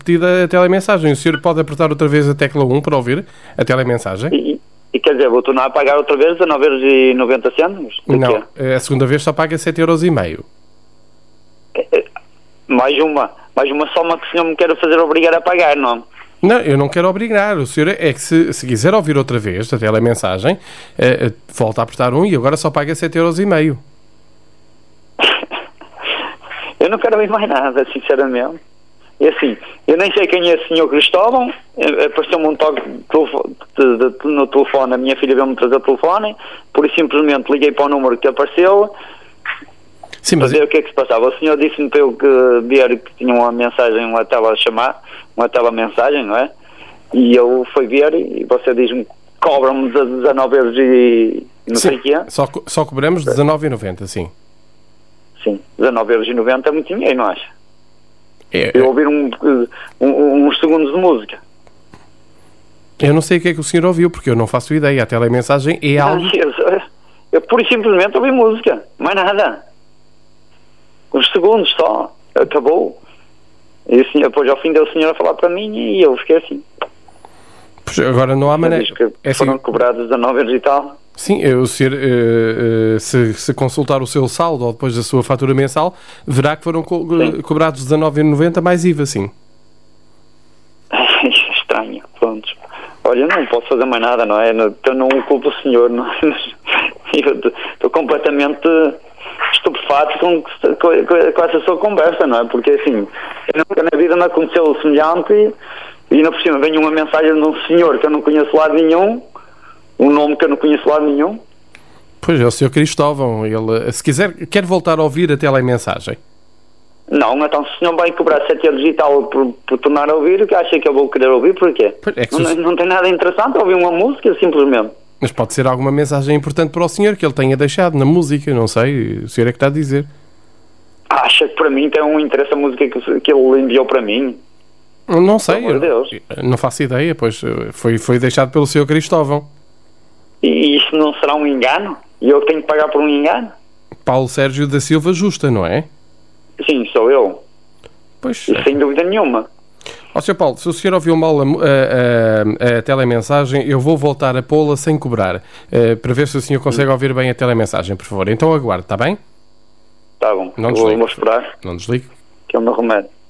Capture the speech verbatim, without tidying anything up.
repetida a telemensagem. O senhor pode apertar outra vez a tecla um para ouvir a telemensagem? E, e quer dizer, vou tornar a pagar outra vez dezanove euros e noventa cêntimos? Não, a segunda vez só paga sete euros e meio. Mais uma. Mais uma soma que o senhor me quer fazer obrigar a pagar, não? Não, eu não quero obrigar. O senhor é que se, se quiser ouvir outra vez a telemensagem, eh, volta a apertar um e agora só paga sete euros e meio. Eu não quero ouvir mais nada, sinceramente. E assim, eu nem sei quem é o senhor Cristóvão, apareceu-me um toque de, de, de, no telefone, a minha filha veio-me trazer o telefone, por isso simplesmente liguei para o número que apareceu. Sim, mas... para ver o que é que se passava. O senhor disse-me para eu que ver que tinha uma mensagem, uma tela a chamar, uma tela mensagem, não é? E eu fui ver e você diz-me que cobram-me dezanove euros e não sim, sei o que é. Só, só cobramos dezanove euros e noventa, sim. Sim, dezanove euros e noventa é muito dinheiro, não acha? É, eu ouvir um, um, uns segundos de música. Eu não sei o que é que o senhor ouviu, porque eu não faço ideia. A telemensagem é algo... Eu, eu pura e simplesmente ouvi música, mais nada. Uns segundos só, acabou. E o senhor, depois ao fim deu o senhor a falar para mim e eu fiquei assim. Pois agora não há maneira. É foram assim... cobrados dezanove euros e tal. Sim, o senhor, uh, uh, se, se consultar o seu saldo ou depois da sua fatura mensal, verá que foram co sim. cobrados dezanove euros e noventa mais I V A, sim. Estranho, pronto. Olha, não posso fazer mais nada, não é? Eu não culpo o senhor, não é? Eu estou completamente estupefato com, com, com essa sua conversa, não é? Porque assim, nunca na vida me aconteceu semelhante e, e ainda por cima vem uma mensagem de um senhor que eu não conheço lado nenhum, um nome que eu não conheço lado nenhum. Pois é, o senhor Cristóvão, ele, se quiser, quer voltar a ouvir a telemensagem? Não, então se o senhor vai cobrar sete euros e tal por, por tornar a ouvir, o que acha que eu vou querer ouvir, porquê? É que não, o... não tem nada interessante ouvir uma música, simplesmente. Mas pode ser alguma mensagem importante para o senhor que ele tenha deixado na música, não sei, o senhor é que está a dizer. Acha que para mim tem um interesse a música que, que ele enviou para mim? Não sei, eu, Deus. não faço ideia, pois foi, foi deixado pelo senhor Cristóvão. E isso não será um engano? E eu tenho que pagar por um engano? Paulo Sérgio da Silva Justa, não é? Sim, sou eu. Pois. E sem dúvida nenhuma. Ó senhor Paulo, se o senhor ouviu mal a, a, a, a telemensagem, eu vou voltar a pô-la sem cobrar, uh, para ver se o senhor consegue Sim. ouvir bem a telemensagem, por favor. Então aguarde, está bem? Está bom. Não vou, desligue. Vou esperar. Não desligue. Que é o meu remédio.